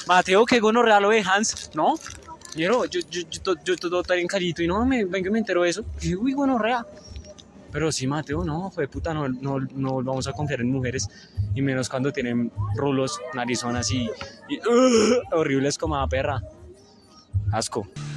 Mateo, qué gonorrea lo de Hans, ¿no? Yo todo tan encallito y no, vengo y me entero de eso. Y uy, gonorrea. Pero sí, Mateo, no, fue puta, no vamos a confiar en mujeres. Y menos cuando tienen rulos, narizonas y horribles como a perra. Asco.